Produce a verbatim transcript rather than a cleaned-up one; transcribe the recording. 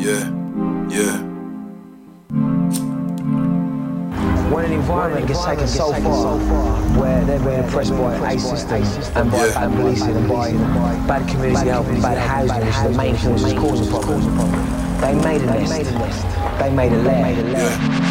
Yeah, yeah. When an environment gets taken so far where they're being oppressed by an A system and by bad policing and by bad community health and bad housing, which is the main thing which is causing problems, they made a nest. They made a lair. Yeah.